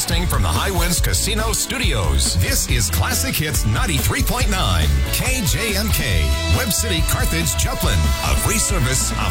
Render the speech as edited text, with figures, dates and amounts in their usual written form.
Broadcasting from the High Winds Casino Studios. This is Classic Hits 93.9 KJMK, Web City, Carthage, Joplin, a free service of